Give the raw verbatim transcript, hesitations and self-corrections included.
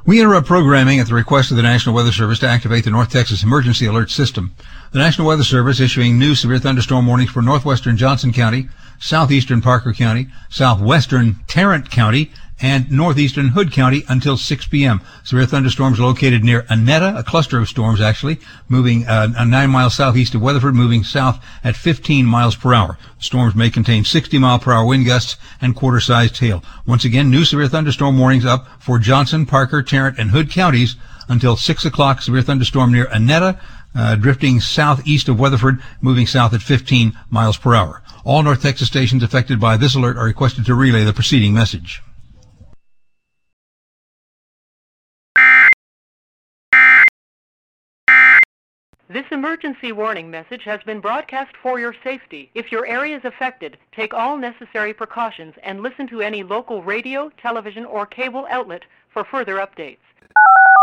We interrupt programming at the request of the National Weather Service to activate the North Texas Emergency Alert System. The National Weather Service issuing new severe thunderstorm warnings for northwestern Johnson County, southeastern Parker County, southwestern Tarrant County, and northeastern Hood County until six p.m. Severe thunderstorms located near Annetta, a cluster of storms actually, moving uh, nine miles southeast of Weatherford, moving south at fifteen miles per hour. Storms may contain sixty mile per hour wind gusts and quarter-sized hail. Once again, new severe thunderstorm warnings up for Johnson, Parker, Tarrant, and Hood counties until six o'clock. Severe thunderstorm near Annetta, uh, drifting southeast of Weatherford, moving south at fifteen miles per hour. All North Texas stations affected by this alert are requested to relay the preceding message. This emergency warning message has been broadcast for your safety. If your area is affected, take all necessary precautions and listen to any local radio, television, or cable outlet for further updates.